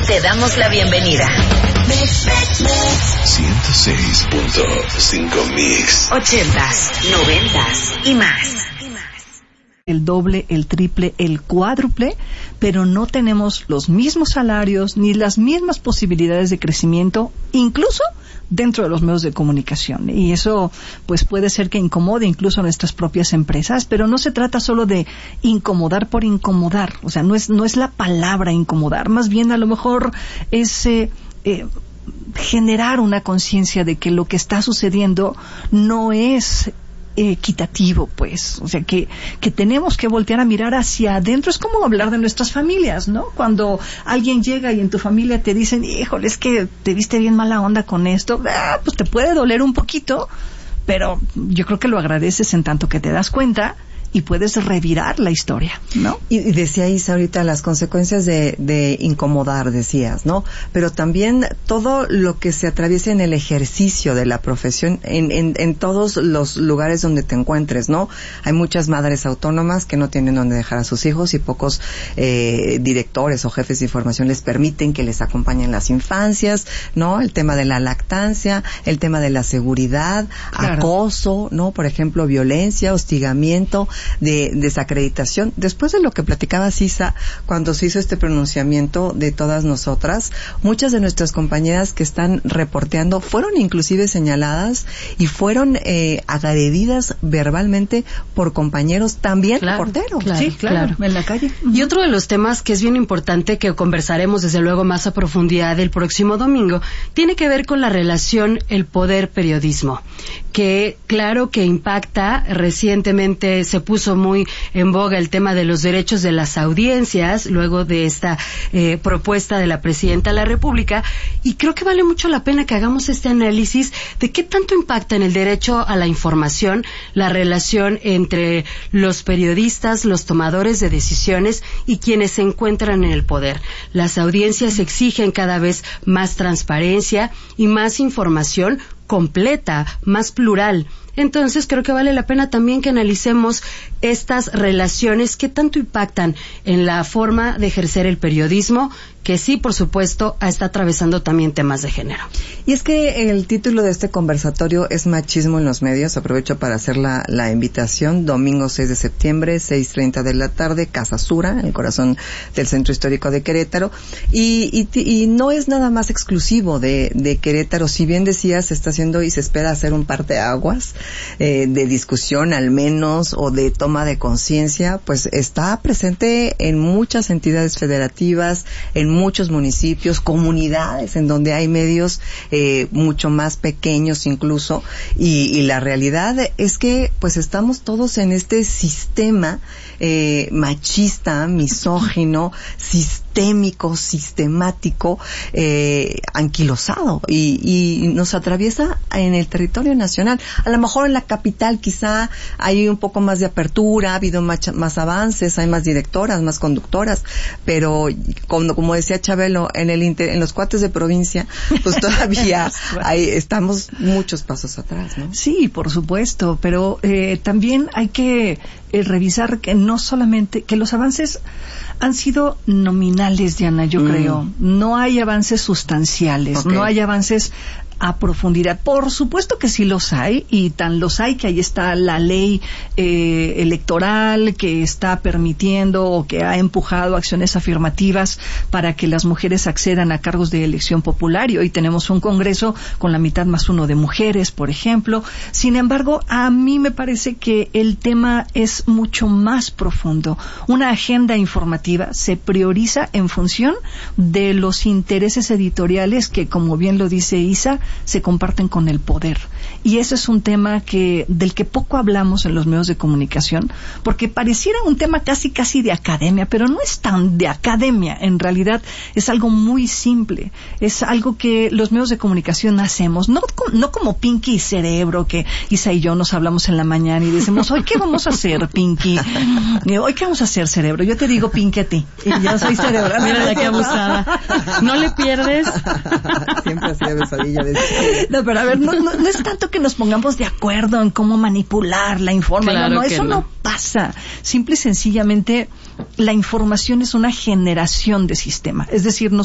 Te damos la bienvenida. 106.5 Mix. 80s, 90s y más. El doble, el triple, el cuádruple, pero no tenemos los mismos salarios ni las mismas posibilidades de crecimiento, incluso dentro de los medios de comunicación. Y eso pues puede ser que incomode incluso a nuestras propias empresas, pero no se trata solo de incomodar por incomodar. O sea, no es la palabra incomodar, más bien a lo mejor es generar una conciencia de que lo que está sucediendo no es equitativo, pues, o sea, que tenemos que voltear a mirar hacia adentro. Es como hablar de nuestras familias, ¿no? Cuando alguien llega y en tu familia te dicen, híjole, es que te viste bien mala onda con esto, pues te puede doler un poquito, pero yo creo que lo agradeces en tanto que te das cuenta y puedes revirar la historia, ¿no? Y decía Isa ahorita las consecuencias de incomodar, decías, ¿no? Pero también todo lo que se atraviesa en el ejercicio de la profesión, en todos los lugares donde te encuentres, ¿no? Hay muchas madres autónomas que no tienen donde dejar a sus hijos y pocos directores o jefes de información les permiten que les acompañen las infancias, ¿no? El tema de la lactancia, el tema de la seguridad, claro, acoso, ¿no? Por ejemplo, violencia, hostigamiento, de desacreditación. Después de lo que platicaba Cisa cuando se hizo este pronunciamiento de todas nosotras, muchas de nuestras compañeras que están reporteando fueron inclusive señaladas y fueron agredidas verbalmente por compañeros también, claro, reporteros. Claro, sí, claro, en la calle. Y otro de los temas que es bien importante, que conversaremos desde luego más a profundidad el próximo domingo, tiene que ver con la relación el poder-periodismo, que claro que impacta. Recientemente se puso muy en boga el tema de los derechos de las audiencias luego de esta propuesta de la Presidenta de la República, y creo que vale mucho la pena que hagamos este análisis de qué tanto impacta en el derecho a la información la relación entre los periodistas, los tomadores de decisiones y quienes se encuentran en el poder. Las audiencias exigen cada vez más transparencia y más información completa, más plural. Entonces creo que vale la pena también que analicemos estas relaciones que tanto impactan en la forma de ejercer el periodismo, que sí, por supuesto, está atravesando también temas de género. Y es que el título de este conversatorio es Machismo en los medios. Aprovecho para hacer la invitación. Domingo 6 de septiembre, 6:30 de la tarde, Casa Sura, en el corazón del Centro Histórico de Querétaro. Y no es nada más exclusivo de Querétaro. Si bien decías, se está haciendo y se espera hacer un parteaguas de discusión al menos, o de toma de conciencia, pues está presente en muchas entidades federativas, en muchos municipios, comunidades en donde hay medios mucho más pequeños incluso, y la realidad es que pues estamos todos en este sistema machista, misógino, sistémico, sistemático, anquilosado, y nos atraviesa en el territorio nacional. A lo mejor en la capital quizá hay un poco más de apertura, ha habido más avances, hay más directoras, más conductoras, pero como decía Chabelo, en los cuates de provincia, pues todavía estamos muchos pasos atrás, ¿no? Sí, por supuesto, pero también hay que revisar que no solamente, que los avances han sido nominales, Diana, yo creo. No hay avances sustanciales, okay, no hay avances a profundidad. Por supuesto que sí los hay, y tan los hay que ahí está la ley electoral que está permitiendo o que ha empujado acciones afirmativas para que las mujeres accedan a cargos de elección popular, y hoy tenemos un Congreso con la mitad más uno de mujeres, por ejemplo. Sin embargo, a mí me parece que el tema es mucho más profundo. Una agenda informativa se prioriza en función de los intereses editoriales que, como bien lo dice Isa, se comparten con el poder. Y ese es un tema del que poco hablamos en los medios de comunicación, porque pareciera un tema casi de academia, pero no es tan de academia. En realidad es algo muy simple. Es algo que los medios de comunicación hacemos, no como Pinky y Cerebro, que Isa y yo nos hablamos en la mañana y decimos, hoy ¿qué vamos a hacer, Pinky? Hoy ¿qué vamos a hacer, Cerebro? Yo te digo Pinky a ti, y yo soy Cerebro. Mira la que abusada. No le pierdes. Siempre hacía besadilla de No, pero a ver, no es tanto que nos pongamos de acuerdo en cómo manipular la información. Claro, no, eso no pasa. Simple y sencillamente, la información es una generación de sistema. Es decir,